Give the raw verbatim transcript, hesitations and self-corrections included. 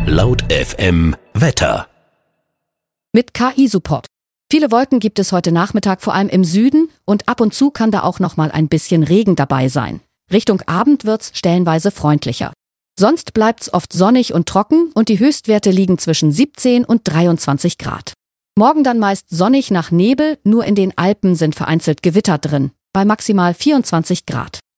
Laut F M Wetter. Mit K I-Support. Viele Wolken gibt es heute Nachmittag vor allem im Süden und ab und zu kann da auch noch mal ein bisschen Regen dabei sein. Richtung Abend wird's stellenweise freundlicher. Sonst bleibt's oft sonnig und trocken und die Höchstwerte liegen zwischen siebzehn und dreiundzwanzig Grad. Morgen dann meist sonnig nach Nebel, nur in den Alpen sind vereinzelt Gewitter drin, bei maximal vierundzwanzig Grad.